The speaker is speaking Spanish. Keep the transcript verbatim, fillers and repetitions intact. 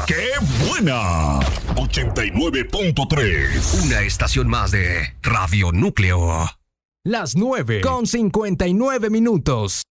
¡Qué buena! ochenta y nueve punto tres. Una estación más de Radio Núcleo. Las nueve con cincuenta y nueve minutos.